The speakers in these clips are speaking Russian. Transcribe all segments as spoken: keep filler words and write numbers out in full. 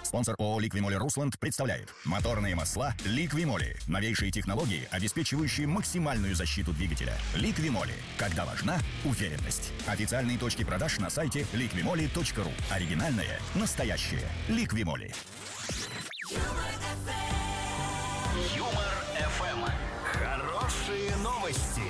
Спонсор ООО «Ликвимоли Русланд» представляет моторные масла «Ликвимоли». Новейшие технологии, обеспечивающие максимальную защиту двигателя. «Ликвимоли». Когда важна уверенность. Официальные точки продаж на сайте ликвимоли точка ру. Оригинальное, настоящее. «Ликвимоли». Юмор эф эм. Хорошие новости.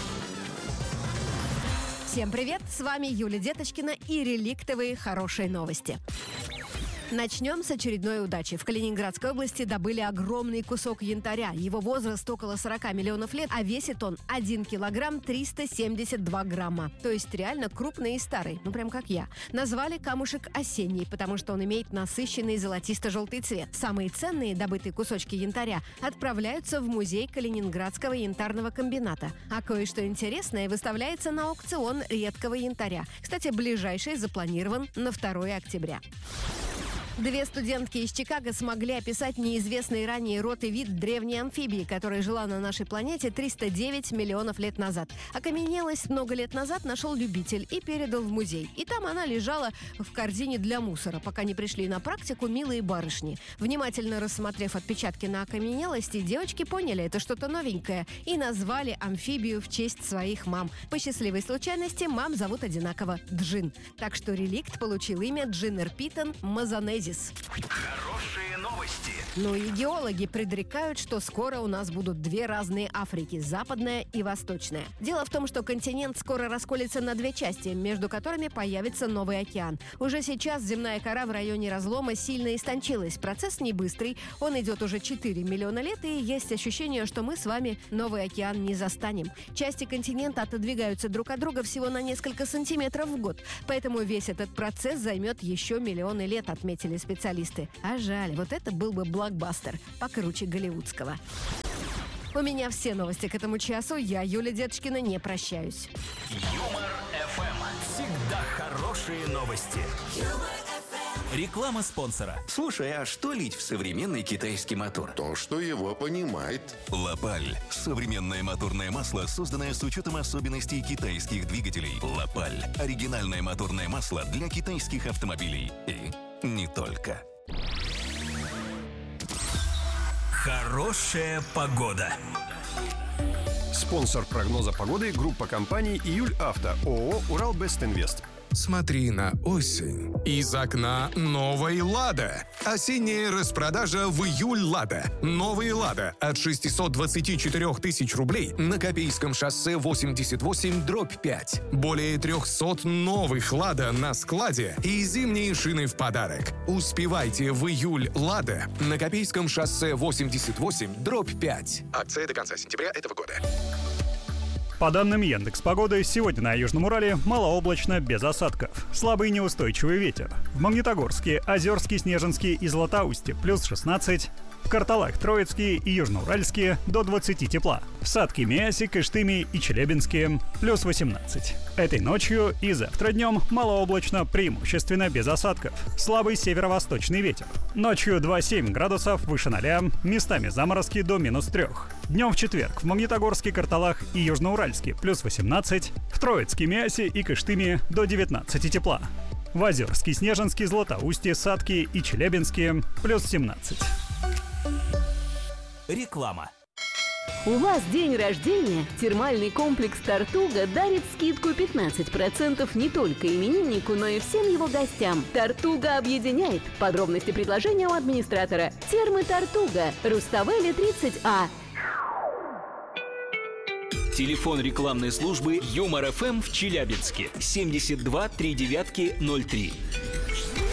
Всем привет! С вами Юля Деточкина и реликтовые хорошие новости. Начнем с очередной удачи. В Калининградской области добыли огромный кусок янтаря. Его возраст около сорок миллионов лет, а весит он один килограмм триста семьдесят два грамма. То есть реально крупный и старый, ну прям как я. Назвали камушек осенний, потому что он имеет насыщенный золотисто-желтый цвет. Самые ценные добытые кусочки янтаря отправляются в музей Калининградского янтарного комбината. А кое-что интересное выставляется на аукцион редкого янтаря. Кстати, ближайший запланирован на второе октября. Две студентки из Чикаго смогли описать неизвестный ранее род и вид древней амфибии, которая жила на нашей планете триста девять миллионов лет назад. Окаменелость много лет назад нашел любитель и передал в музей. И там она лежала в корзине для мусора, пока не пришли на практику милые барышни. Внимательно рассмотрев отпечатки на окаменелости, девочки поняли, это что-то новенькое, и назвали амфибию в честь своих мам. По счастливой случайности мам зовут одинаково – Джин. Так что реликт получил имя Джиннерпитон мазонезис. Хорошие новости. Ну и геологи предрекают, что скоро у нас будут две разные Африки – западная и восточная. Дело в том, что континент скоро расколется на две части, между которыми появится новый океан. Уже сейчас земная кора в районе разлома сильно истончилась. Процесс не быстрый, он идет уже четыре миллиона лет, и есть ощущение, что мы с вами новый океан не застанем. Части континента отодвигаются друг от друга всего на несколько сантиметров в год, поэтому весь этот процесс займет еще миллионы лет, отметили специалисты. А жаль, вот это был бы блокбастер, покруче голливудского. У меня все новости к этому часу. Я, Юля Деточкина, не прощаюсь. Юмор эф эм. Всегда хорошие новости. Реклама спонсора. Слушай, а что лить в современный китайский мотор? То, что его понимает. Лапаль. Современное моторное масло, созданное с учетом особенностей китайских двигателей. Лапаль. Оригинальное моторное масло для китайских автомобилей. И не только. Хорошая погода. Спонсор прогноза погоды – группа компаний «Июль Авто», ООО «Уралбестинвест». Смотри на осень. Из окна новой «Лада». Осенняя распродажа в июль «Лада». Новые «Лада» от шестьсот двадцать четыре тысяч рублей на Копейском шоссе восемьдесят восемь дробь пять. Более трехсот новых «Лада» на складе и зимние шины в подарок. Успевайте в июль «Лада» на Копейском шоссе восемьдесят восемь дробь пять. Акция до конца сентября этого года. По данным Яндекс.Погоды, сегодня на Южном Урале малооблачно, без осадков. Слабый неустойчивый ветер. В Магнитогорске, Озерске, Снежинске и Златоусте плюс шестнадцать. В Карталах, Троицкие и Южноуральске до двадцати тепла. В Сатке, Миасе, Кыштыме и Челябинске плюс восемнадцать. Этой ночью и завтра днем малооблачно, преимущественно без осадков. Слабый северо-восточный ветер. Ночью два-семь градусов выше ноля, местами заморозки до минус трех. Днем в четверг в Магнитогорске, Карталах и Южноуральске плюс восемнадцать. В Троицке, Миасе и Кыштыме до девятнадцати тепла. В Озерске, Снежинске, Златоусте, Сатке и Челябинске плюс семнадцать. Реклама. У вас день рождения? Термальный комплекс «Тартуга» дарит скидку пятнадцать процентов не только имениннику, но и всем его гостям. «Тартуга» объединяет. Подробности предложения у администратора. Термы «Тартуга», Руставели тридцать А. Телефон рекламной службы Юмор эф эм в Челябинске семьдесят два три девятки ноль три.